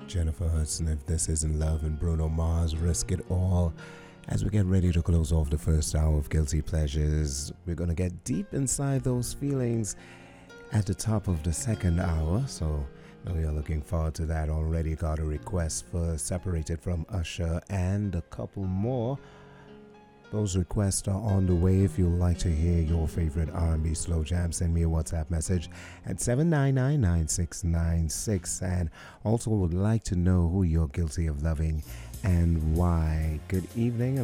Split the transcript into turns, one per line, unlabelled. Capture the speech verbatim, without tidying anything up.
Jennifer Hudson, If This Isn't Love, and Bruno Mars, Risk It All. As we get ready to close off the first hour of Guilty Pleasures, we're going to get deep inside those feelings at the top of the second hour. So we are looking forward to that. Already got a request for Separated from Usher and a couple more. Those requests are on the way. If you'd like to hear your favorite R and B slow jam, send me a WhatsApp message at seven nine nine, nine six nine six. And also would like to know who you're guilty of loving and why. Good evening.